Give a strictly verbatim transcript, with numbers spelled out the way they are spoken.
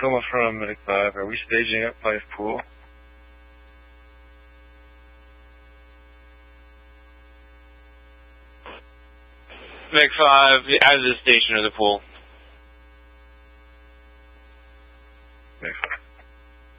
Toma from Medic five. Are we staging up Fife Pool? Medic five, out of the station or the pool. Medic five.